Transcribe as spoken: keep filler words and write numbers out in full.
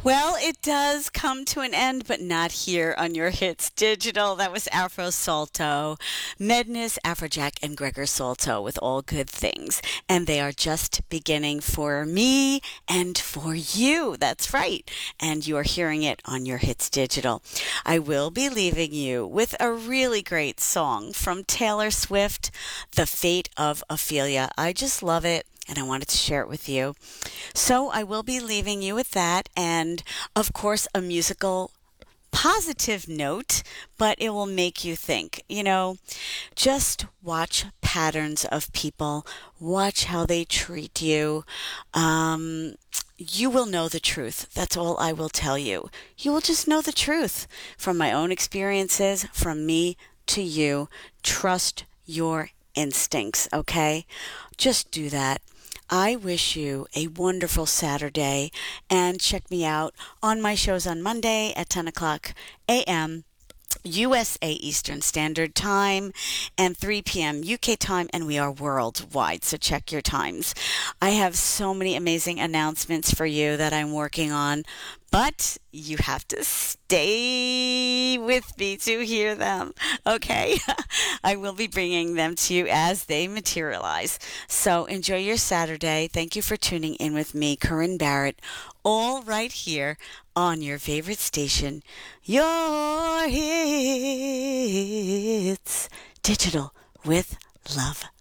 Well, it does come to an end, but not here on your hits digital. That was Afro Salto, Medness, Afrojack, and Gregor Salto with All Good Things. And they are just beginning for me and for you. That's right. And you are hearing it on your hits digital. I will be leaving you with a really great song from Taylor Swift, The Fate of Ophelia. I just love it, and I wanted to share it with you. So I will be leaving you with that, and of course, a musical positive note, but it will make you think. You know, just watch patterns of people, watch how they treat you. Um, you will know the truth. That's all I will tell you. You will just know the truth from my own experiences, from me to you. Trust your instincts, okay? Just do that. I wish you a wonderful Saturday, and check me out on my shows on Monday at ten o'clock a m. U S A Eastern Standard Time and three p.m. U K time, and we are worldwide, so check your times. I have so many amazing announcements for you that I'm working on, but you have to stay with me to hear them, okay? I will be bringing them to you as they materialize. So enjoy your Saturday. Thank you for tuning in with me, Corinne Barrett, all right here on your favorite station, Your Hits Digital with Love.